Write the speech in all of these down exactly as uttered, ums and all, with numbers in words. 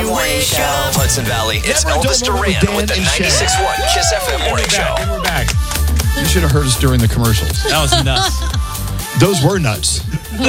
Morning Show. Hudson Valley, it's Never a dull Elvis moment with Duran Dan with the and Shay. ninety-six point one Kiss F M Morning And we're Show. back, and we're back. You should have heard us during the commercials. That was nuts. Those were nuts.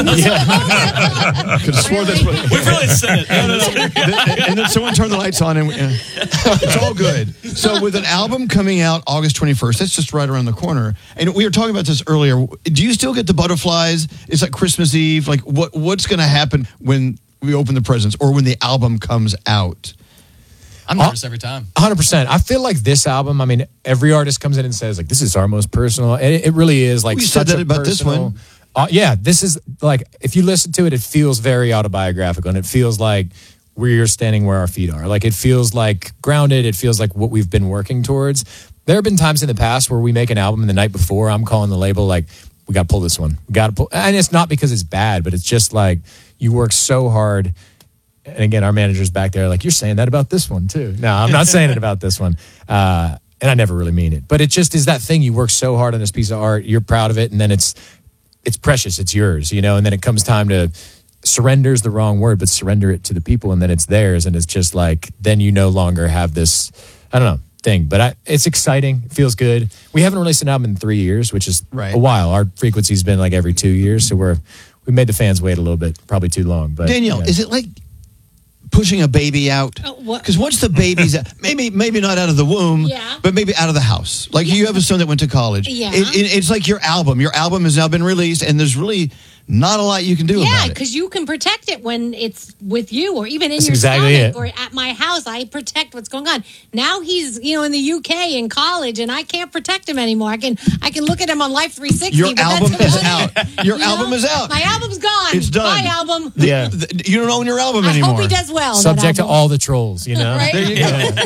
Yeah. Could have swore that's what. We've really said it. No, no, no. And then someone turned the lights on, and we, uh, it's all good. So, with an album coming out August twenty-first, that's just right around the corner. And we were talking about this earlier. Do you still get the butterflies? It's like Christmas Eve. Like, what what's going to happen when we open the presents or when the album comes out? I'm nervous every time. one hundred percent. I feel like this album, I mean, every artist comes in and says, like, this is our most personal. And it, it really is, like, We such said that a about this personal- one. Uh, yeah, this is, like, if you listen to it, it feels very autobiographical. And it feels like we're standing where our feet are. Like, it feels like grounded. It feels like what we've been working towards. There have been times in the past where we make an album and the night before, I'm calling the label, like, we got to pull this one. We got to pull. And it's not because it's bad, but it's just like you work so hard. And again, our manager's back there like, you're saying that about this one too. No, I'm not saying it about this one. Uh, and I never really mean it. But it just is that thing. You work so hard on this piece of art. You're proud of it. And then it's it's precious. It's yours, you know. And then it comes time to surrender is the wrong word, but surrender it to the people. And then it's theirs. And it's just like, then you no longer have this, I don't know, thing. But I, it's exciting. It feels good. We haven't released an album in three years, which is Right. a while. Our frequency's been like every two years. So we're, we made the fans wait a little bit, probably too long. But Danielle, yeah. is it like pushing a baby out? Oh, what? Because once the baby's out, maybe maybe not out of the womb, Yeah. but maybe out of the house. Like you have a son that went to college. Yeah. It, it, it's like your album. Your album has now been released, and there's really not a lot you can do Yeah, about it. because you can protect it when it's with you, or even in That's your exactly stomach, it. or at my house. I protect what's going on. Now he's, you know, in the U K in college, and I can't protect him anymore. I can, I can look at him on Life three sixty. Your but album that's is about it. out. Your You album know? is out. My album's gone. It's done. My album. The- Yeah. the- you don't own your album I anymore. hope he does well. that subject to album. all the trolls, you know? Right? There you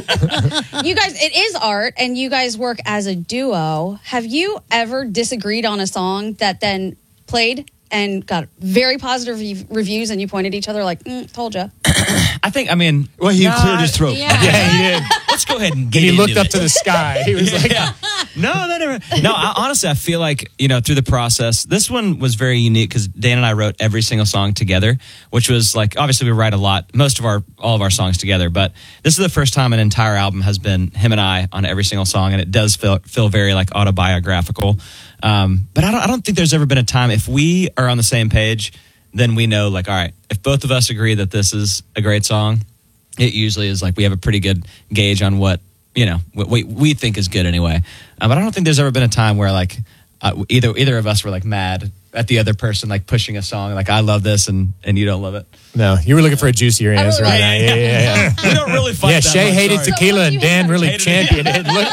go. You guys, it is art, and you guys work as a duo. Have you ever disagreed on a song that then played and got very positive re- reviews, and you pointed at each other like, mm, told you? I think, I mean... Well, he nah, cleared his throat. Yeah. Yeah, he did. Let's go ahead and get And he into looked up it. to the sky. He was like, Yeah. No, that never. No, I, honestly, I feel like, you know, through the process, this one was very unique because Dan and I wrote every single song together, which was like, obviously, we write a lot, most of our, all of our songs together, but this is the first time an entire album has been him and I on every single song, and it does feel, feel very like autobiographical. Um, but I don't, I don't think there's ever been a time, if we are on the same page, then we know, like, all right, if both of us agree that this is a great song, it usually is like we have a pretty good gauge on what, you know, what we, we think is good anyway. Uh, but I don't think there's ever been a time where like uh, either either of us were like mad at the other person, like pushing a song, like I love this and, and you don't love it. no, you were looking for a juicier answer really right now. Yeah, yeah, yeah. We don't really fight Yeah, that Shay much, hated sorry. tequila So and what do you Dan hate? really Hated it. championed it. Look,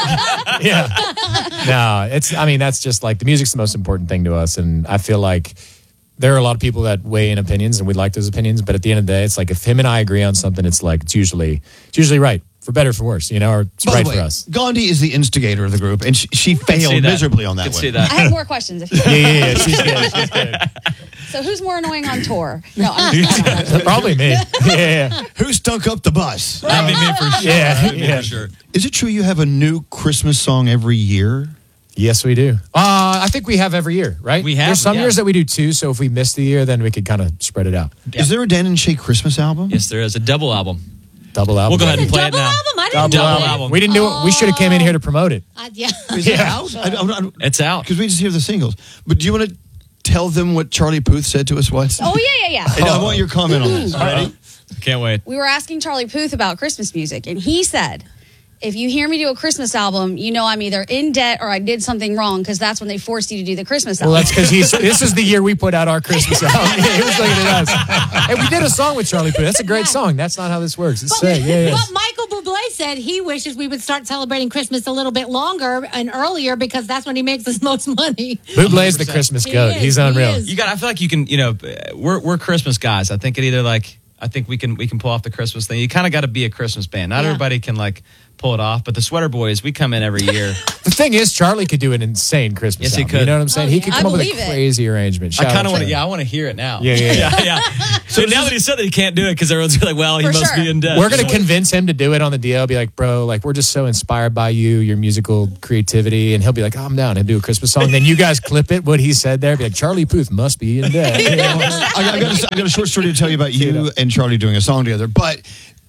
yeah. No, it's, I mean, that's just like the music's the most important thing to us. And I feel like there are a lot of people that weigh in opinions and we like those opinions. But at the end of the day, it's like if him and I agree on something, it's like, it's usually, it's usually right. For better or for worse, you know, or it's By right the way, for us. Gandhi is the instigator of the group, and she, she Could see failed that. miserably on that Could one. see that. I have more questions. If you Yeah, yeah, yeah. She's good. She's good. So who's more annoying on tour? No, I'm just Probably me. Yeah, yeah. Who stunk up the bus? I mean, me for sure. Yeah, I mean, yeah. for sure. Is it true you have a new Christmas song every year? Yes, we do. Uh, I think we have every year, right? We have, There's some yeah. years that we do two, so if we miss the year, then we could kind of spread it out. Yeah. Is there a Dan and Shay Christmas album? Yes, there is a double album. Double album. We'll go ahead and Is it play it double now. album? I didn't Double, know Double that. album. We didn't do it. We should have came in here to promote it. Uh, yeah. Is it Yeah. out? I, I, It's out. Because we just hear the singles. But do you want to tell them what Charlie Puth said to us once? Oh, yeah, yeah, yeah. And I want your comment on this. Ready? Can't wait. We were asking Charlie Puth about Christmas music, and he said, if you hear me do a Christmas album, you know I'm either in debt or I did something wrong, because that's when they forced you to do the Christmas Well, album. that's because he's. This is the year we put out our Christmas album. He was looking at us. Hey, we did a song with Charlie Puth. That's a great song. That's not how this works. It's But, sick. Yeah, yeah. but Michael Bublé said he wishes we would start celebrating Christmas a little bit longer and earlier because that's when he makes his most money. Bublé's the Christmas He goat. is, He's he unreal. is. You got. I feel like you can. You know, we're we're Christmas guys. I think it either like. I think we can we can pull off the Christmas thing. You kind of got to be a Christmas band. Not Yeah. everybody can like pull it off, but the Sweater Boys, we come in every year. The thing is, Charlie could do an insane Christmas Yes, he album. could. You know what I'm saying? Oh, He yeah. could I come up with a believe it. crazy arrangement. I Shout kind out of want to. to him. Yeah, I want to hear it now. Yeah, yeah, yeah. yeah, yeah. So now that he said that he can't do it because everyone's like, well, he For must sure. be in debt. We're going to convince him to do it on the D L. Be like, bro, like, we're just so inspired by you, your musical creativity. And he'll be like, oh, I'm down. He'll do a Christmas song. Then you guys clip it, what he said there. Be like, Charlie Puth must be in debt. You know? I, got, I, got a, I got a short story to tell you about you and Charlie doing a song together. But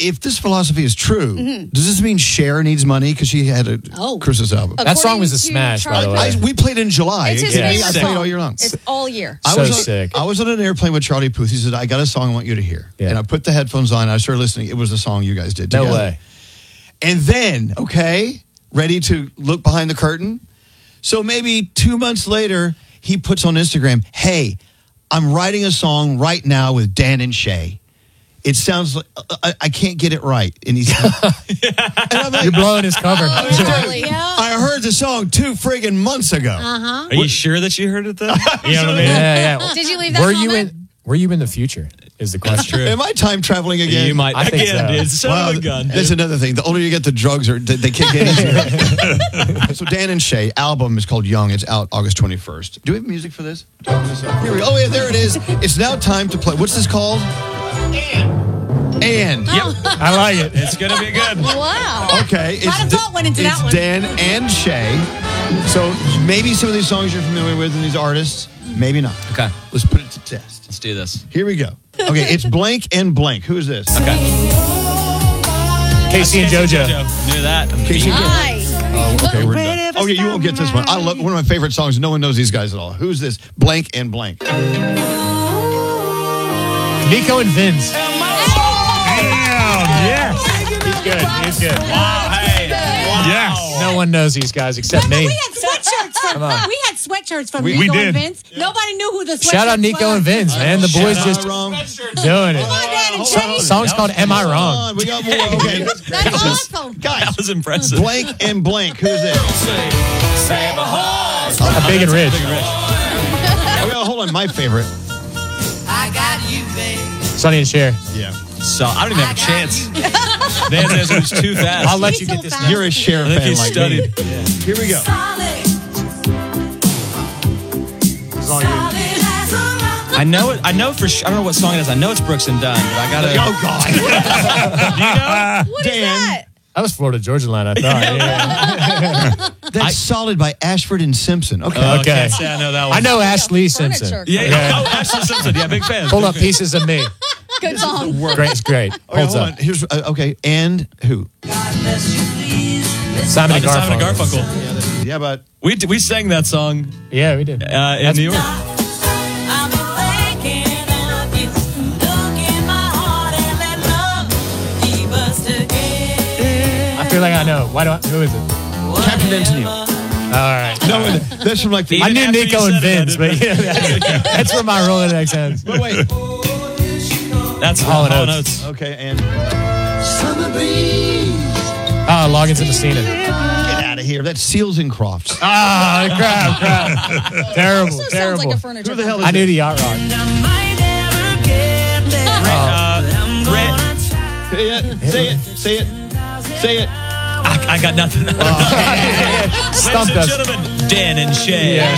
if this philosophy is true, Mm-hmm. does this mean Cher needs money because she had a Oh. Christmas album? That song was a According to smash, by the Charlie- way. I, we played in July. It's his You kidding me? favorite I played song. all year long. It's all year. I So was on, sick. I was on an airplane with Charlie Puth. He said, I got a song I want you to hear. Yeah. And I put the headphones on and I started listening. It was the song you guys did No together. way. And then, okay, ready to look behind the curtain. So maybe two months later, he puts on Instagram, hey, I'm writing a song right now with Dan and Shay. It sounds like, I, I can't get it right. And he's and I'm like, You're blowing his cover. Charlie. Yeah. I heard the song two friggin' months ago. Uh-huh. Are you sure that you heard it though? You know what I mean? Yeah, yeah. Did you leave that Were you comment? in? Were you in the future? Is the question. True. Am I time traveling again? You might I think again, so. dude. Son Well, of a gun. that's another thing. The older you get, the drugs are they they kick in easier. So Dan and Shay album is called Young. It's out August twenty-first. Do we have music for this? Here we go. Oh yeah, there it is. It's now time to play. What's this called? And. And. Yep. I like it. It's gonna be good. Wow. Okay. It's, lot of Da- thought went into it's that one. Dan and Shay. So maybe some of these songs you're familiar with and these artists, maybe not. Okay. Let's put it to test. Let's do this. Here we go. Okay, it's blank and blank. Who is this? Okay. Casey and JoJo. Knew that. Casey and JoJo. Nice. Oh, okay, we're done. Oh, yeah, you won't get this one. I love one of my favorite songs. No one knows these guys at all. Who's this? Blank and blank. Nico and Vince. Damn, yes. He's good. He's good. Wow. Hey. Wow. Yes. No one knows these guys except me. We had sweatshirts from Come on. we had sweatshirts from We- Nico we did. and Vince. Nobody knew who the sweatshirts Shout out Nico were. and Vince, man. The boys Am I just wrong? doing it. Come on, Dan and Hold Shay. on. Song's called Am I Hold Wrong? on, we got more. Okay. That's awesome. Guys, That was impressive. blank and blank. Who's this? A Big and Rich. Oh, yeah, hold on. My favorite. Sonny and Cher. Yeah. So I don't even have a chance. Dan says it was too fast. I'll let He's you so get this. fast. You're a Cher I think fan he like studied. me. Here we go. I know it. I know for sure. I don't know what song it is. I know it's Brooks and Dunn, but I gotta. Oh, God. What is Dan. that? That was Florida Georgia line, I thought. Yeah. That's solid by Ashford and Simpson. Okay. Oh, I Okay. can't say I know that one. I know Ashley Furniture. Simpson. Yeah, yeah. Oh, Ashley Simpson. Yeah, big fan. Pull up pieces of me. Good song. Great, it's great. Okay, Holds hold up. on. Here's uh, okay. And who? Simon and Oh, Simon and Garfunkel. Garfunkel. Yeah, but We we sang that song Yeah, we did. uh, in That's- New York. I feel like I know. Why do I, who is it? Captain Antonio. All right. No, that's from like the. I Even knew after you Nico and said it, Vince, I but didn't- yeah, that's, that's where my Rolodex ends. But wait. That's Hall Hall and and Oates. Oates. Okay, and Oh, Loggins and Messina. get out of here. That's Seals and Crofts. Ah, crap, crap. terrible, Also sounds terrible. like a furniture. Who the hell is I knew it? the yacht rock. Uh, Brett, Say it. Say it. Say it. Say it. I, I got nothing. Stumped Ladies us. and gentlemen, Dan and Shay. Yeah.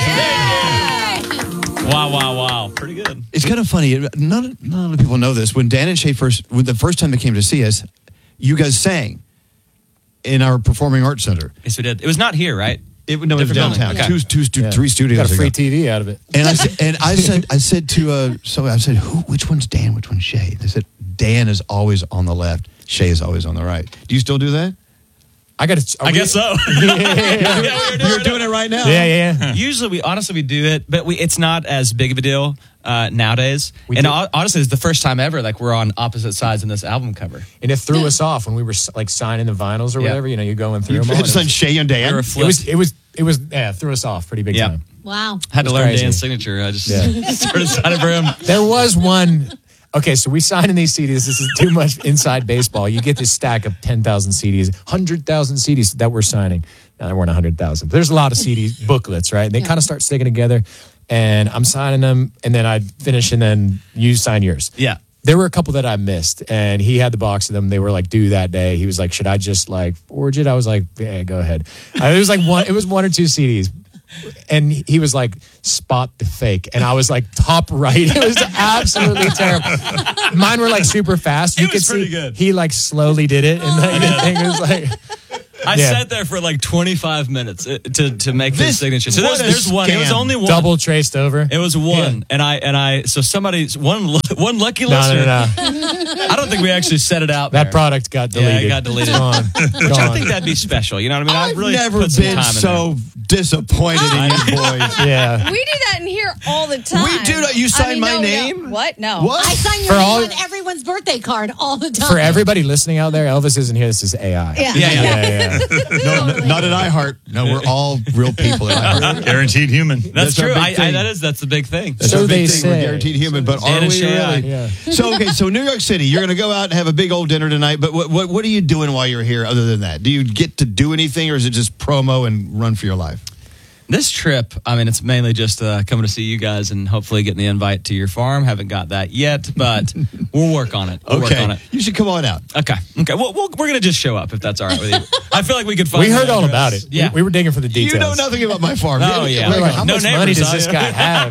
Wow, wow, wow. Pretty good. It's kind of funny. None, none of the people know this. When Dan and Shay first, when the first time they came to see us, you guys sang in our Performing Arts Center. Yes, we did. It was not here, right? It, no, it was Different downtown. building. Two, two, stu- Yeah. three studios Got a free ago. T V out of it. And I said, and I said, I said to uh, so I said, who? Which one's Dan? Which one's Shay? They said, Dan is always on the left. Shay is always on the right. Do you still do that? I got to. I guess so. You're doing it right now. Yeah, yeah, yeah. Usually, we honestly we do it, but we it's not as big of a deal uh, nowadays. We and do- ho- honestly, it's the first time ever like we're on opposite sides in this album cover. And it threw us off when we were like signing the vinyls or Yeah. whatever. You know, you're going through You them all. and it's It on was, Shay and Dan. We were it flipped. was, it was, it was, yeah, it threw us off pretty big Yeah. time. Wow. Had to It was learn crazy. Dan's signature. I just Yeah. started signing for him. There was one. Okay, so we signed in these C Ds. This is too much inside baseball. You get this stack of ten thousand C Ds, one hundred thousand C Ds that we're signing. Now, there weren't one hundred thousand. There's a lot of C D booklets, right? They kind of start sticking together. And I'm signing them, and then I finish, and then you sign yours. Yeah. There were a couple that I missed, and he had the box of them. They were like due that day. He was like, "Should I just like forge it?" I was like, "Yeah, go ahead." Uh, It was like one. It was one or two C Ds, and he was like, "Spot the fake," and I was like, "Top right." It was absolutely terrible. Mine were like super fast. You It was could pretty see good. he like slowly did it, and like, the thing was like. I Yeah. sat there for like twenty-five minutes uh, to to make this, This- signature. So what there's, a there's one. It was scam. only one. Double traced over. It was one, and I and I. So somebody, one lu- one lucky No, listener. no, no. I don't think we actually set it out. That there. product got Yeah, deleted. it got deleted. It's gone. Which I Gone. think that'd be special. You know what I mean? I've I've really never put some been time in so disappointed in you boys. Yeah. We do that in here all the time. We do that? You I sign mean, my no, we name? don't. What? No. What? I sign your For name all- on everyone's birthday card all the time. For everybody listening out there, Elvis isn't here. This is A I. Yeah. Yeah, yeah. yeah, yeah. No, n- not at iHeart. No, we're all real people at iHeart. Guaranteed human. That's, That's our true. big I, I, thing. that is that's the big thing. That's So our big they thing. We're say. guaranteed human, but Dan are and we Shay, really? yeah. So okay, so New York City, you're going to go out and have a big old dinner tonight. But what, what what are you doing while you're here? Other than that, do you get to do anything, or is it just promo and run for your life? This trip, I mean, it's mainly just uh, coming to see you guys and hopefully getting the invite to your farm. Haven't got that yet, but we'll work on it. We'll work on Okay, it. you should come on out. Okay. Okay. Well, we'll we're gonna just show up if that's all right with you. I feel like we could find. We heard the all address. about it. Yeah. We, we were digging for the details. You know nothing about my farm. Oh, yeah. We're like, how No much neighbors, money does huh? this guy have?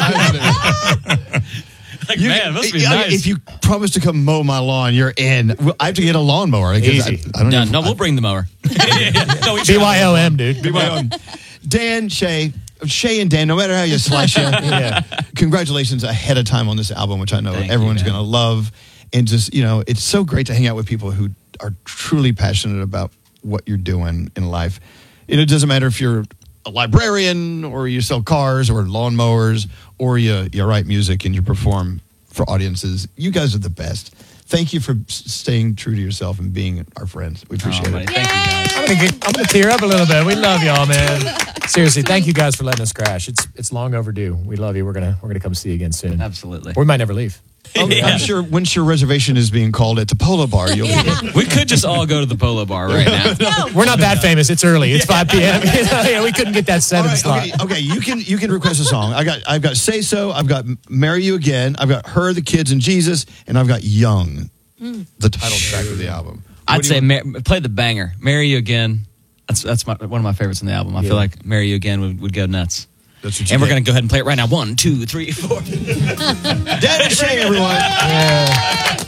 dude? Like, You- man, it must be I- nice. If you promise to come mow my lawn, you're in. Well, I have to get a lawnmower. because Easy. I, I don't no, even, no, we'll bring the mower. no, we B Y O M, dude. B Y O M. Dan, Shay, Shay and Dan, no matter how you slice it, Yeah. congratulations ahead of time on this album, which I know Thank you, everyone's man. going to love. And just, you know, it's so great to hang out with people who are truly passionate about what you're doing in life. You know, it doesn't matter if you're a librarian or you sell cars or lawnmowers or you, you write music and you perform for audiences. You guys are the best. Thank you for s- staying true to yourself and being our friends. We appreciate Oh, buddy, it. thank you guys. I'm gonna, get, I'm gonna tear up a little bit. We love y'all, man. Seriously, thank you guys for letting us crash. It's it's long overdue. We love you. We're gonna we're gonna come see you again soon. Absolutely. Or we might never leave. I'm, Yeah. I'm sure once your reservation is being called at the Polo Bar, you'll be We could just all go to the polo bar right now. We're not that famous. It's early. It's five p.m. You know, yeah, we couldn't get that All seven right, slot. okay, okay, you can you can request a song. I got I've got Say So, I've got Marry You Again, I've got Her, the Kids, and Jesus, and I've got Young, the title track of the album. What I'd do you say want- mar- play the banger. Marry You Again. That's that's my, one of my favorites on the album. I Yeah. feel like Marry You Again would, would go nuts. That's what you And we're get. going to go ahead and play it right now. One, two, three, four. Dan and Shay, everyone. Yeah.